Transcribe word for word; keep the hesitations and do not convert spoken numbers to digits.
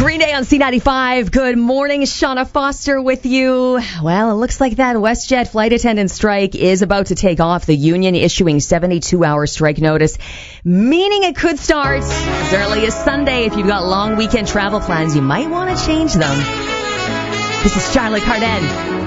Green Day on C ninety-five. Good morning, Shauna Foster with you. Well, it looks like that WestJet flight attendant strike is about to take off. The union issuing seventy-two hour strike notice, meaning it could start as early as Sunday. If you've got long weekend travel plans, you might want to change them. This is Charlotte Cardin.